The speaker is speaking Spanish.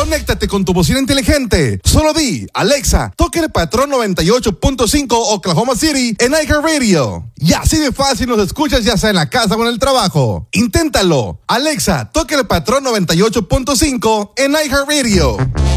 Conéctate con tu bocina inteligente. Solo di, Alexa, toque el patrón 98.5 Oklahoma City en iHeartRadio. Y así de fácil nos escuchas ya sea en la casa o en el trabajo. Inténtalo. Alexa, toque el patrón 98.5 en iHeartRadio.